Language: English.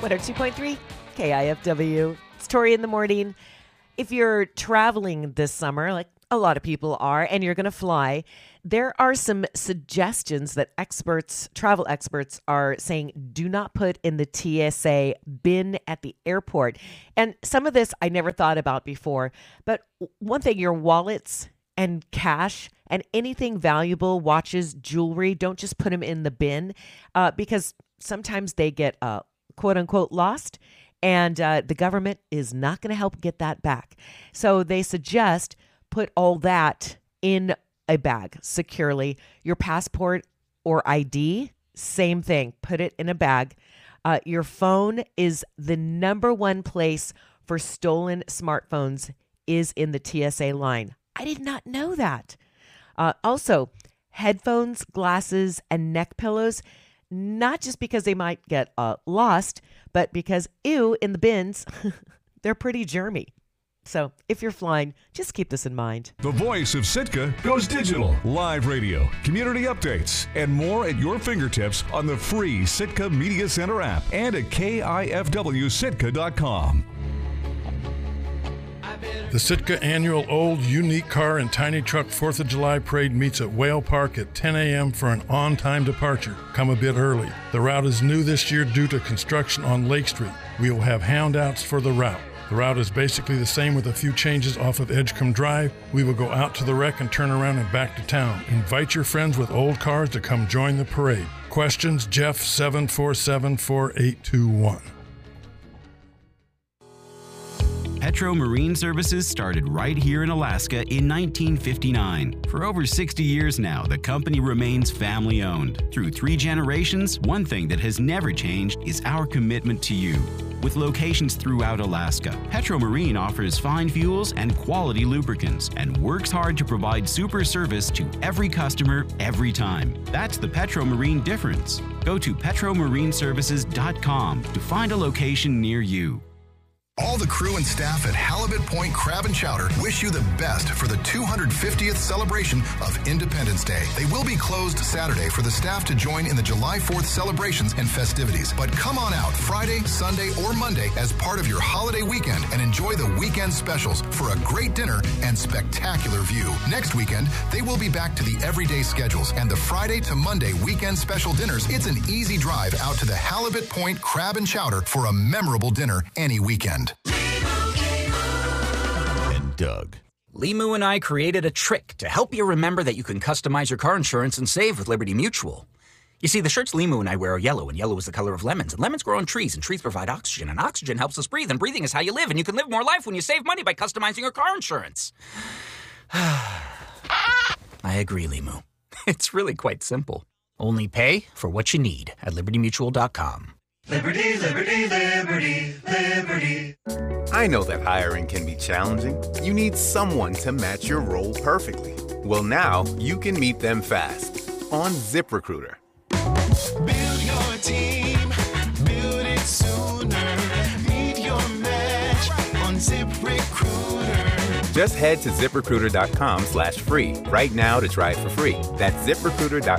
102.3 KIFW. It's Tori in the morning. If you're traveling this summer, like a lot of people are, and you're going to fly, there are some suggestions that travel experts are saying do not put in the TSA bin at the airport. And some of this I never thought about before. But one thing, your wallets and cash and anything valuable, watches, jewelry, don't just put them in the bin because sometimes they get quote unquote lost. And the government is not going to help get that back. So they suggest put all that in a bag securely. Your passport or ID, same thing. Put it in a bag. Your phone is the number one place for stolen smartphones is in the TSA line. I did not know that. Also, headphones, glasses, and neck pillows, not just because they might get lost, but because, ew, in the bins, they're pretty germy. So if you're flying, just keep this in mind. The voice of Sitka goes digital. Live radio, community updates, and more at your fingertips on the free Sitka Media Center app and at KIFWSitka.com. The Sitka annual Old Unique Car and Tiny Truck 4th of July Parade meets at Whale Park at 10 a.m. for an on-time departure. Come a bit early. The route is new this year due to construction on Lake Street. We will have houndouts for the route. The route is basically the same with a few changes off of Edgecombe Drive. We will go out to the wreck and turn around and back to town. Invite your friends with old cars to come join the parade. Questions, Jeff 747-4821. Petro Marine Services started right here in Alaska in 1959. For over 60 years now, the company remains family-owned. Through 3 generations, one thing that has never changed is our commitment to you. With locations throughout Alaska, Petro Marine offers fine fuels and quality lubricants and works hard to provide super service to every customer every time. That's the Petro Marine difference. Go to petromarineservices.com to find a location near you. All the crew and staff at Halibut Point Crab and Chowder wish you the best for the 250th celebration of Independence Day. They will be closed Saturday for the staff to join in the July 4th celebrations and festivities. But come on out Friday, Sunday, or Monday as part of your holiday weekend and enjoy the weekend specials for a great dinner and spectacular view. Next weekend, they will be back to the everyday schedules and the Friday to Monday weekend special dinners. It's an easy drive out to the Halibut Point Crab and Chowder for a memorable dinner any weekend. And Doug. Limu and I created a trick to help you remember that you can customize your car insurance and save with Liberty Mutual. You see, the shirts Limu and I wear are yellow, and yellow is the color of lemons. And lemons grow on trees, and trees provide oxygen, and oxygen helps us breathe, and breathing is how you live, and you can live more life when you save money by customizing your car insurance. I agree, Limu. It's really quite simple. Only pay for what you need at libertymutual.com. Liberty, liberty, liberty, liberty. I know that hiring can be challenging. You need someone to match your role perfectly. Well, now you can meet them fast on ZipRecruiter. Build your team, build it sooner. Meet your match on ZipRecruiter. Just head to ZipRecruiter.com/free right now to try it for free. That's ZipRecruiter.com.